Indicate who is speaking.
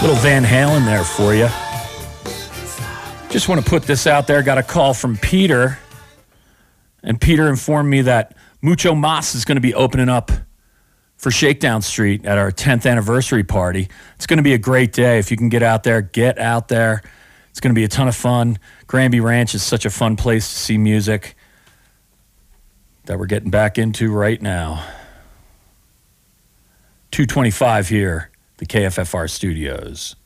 Speaker 1: Little Van Halen there for you. Just want to put this out there. Got a call from Peter. And Peter informed me that Mucho Mas is going to be opening up for Shakedown Street at our 10th anniversary party. It's going to be a great day. If you can get out there, get out there. It's going to be a ton of fun. Granby Ranch is such a fun place to see music that we're getting back into right now. 2:25 here, the KFFR studios.